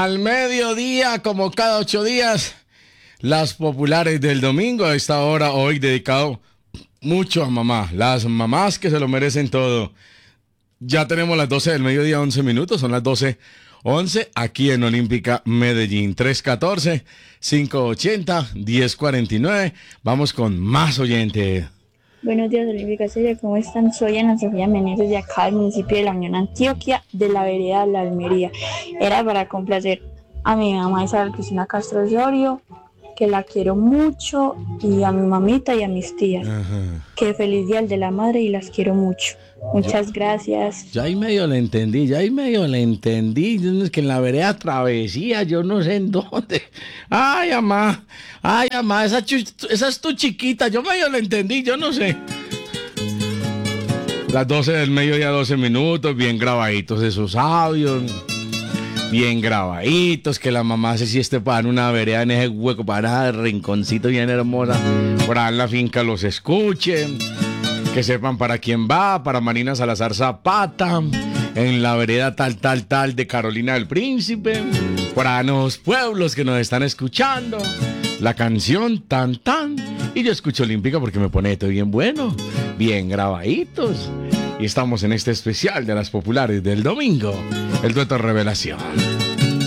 Al mediodía, como cada 8 días, las populares del domingo. A esta hora, hoy dedicado mucho a mamá. Las mamás que se lo merecen todo. Ya tenemos las 12 del mediodía, 11 minutos. Son las 12:11 aquí en Olímpica Medellín. 314-580-1049. Vamos con más oyentes. Buenos días, Olímpica Seria, ¿cómo están? Soy Ana Sofía Meneses de acá del municipio de La Unión, Antioquia, de la vereda La Almería. Era para complacer a mi mamá Isabel Cristina Castro Osorio, que la quiero mucho, y a mi mamita y a mis tías. Que feliz día el de la madre y las quiero mucho. Muchas gracias. Ya ahí medio le entendí. Es que en la vereda Travesía, yo no sé en dónde. Ay, mamá, esa es tu chiquita. Yo medio le entendí, yo no sé. Las 12 del mediodía, 12 minutos, bien grabaditos esos audios. Bien grabaditos, que la mamá se sieste para una vereda en ese hueco, para el rinconcito bien hermosa. Por ahí en la finca los escuchen. Que sepan para quién va, para Marina Salazar Zapata, en la vereda tal de Carolina del Príncipe, para los pueblos que nos están escuchando, la canción tan, y yo escucho Olímpica porque me pone todo bien bueno, bien grabaditos, y estamos en este especial de las populares del domingo, el dueto Revelación.